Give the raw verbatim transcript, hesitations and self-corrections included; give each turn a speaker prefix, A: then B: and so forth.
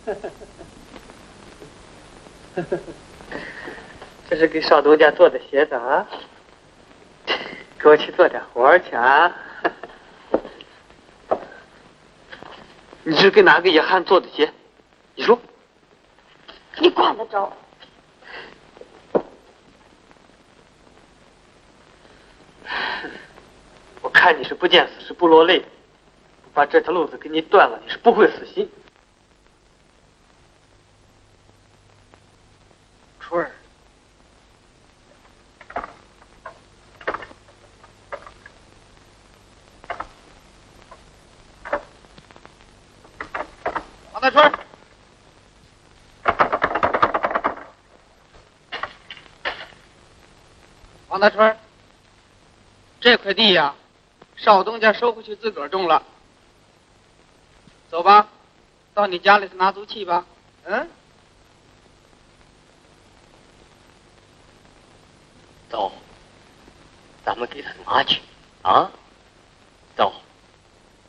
A: 这是给少东家做的鞋子啊，给我去做点活去啊！你是给哪个野汉做的鞋？你说？
B: 你管得着？
A: 我看你是不见死是不落泪，把这条路子给你断了，你是不会死心。春儿。王大春，王大春，这块地呀，少东家收回去自个儿种了。走吧，到你家里头拿足气吧。嗯，
C: 走，咱们给他拿去啊，走。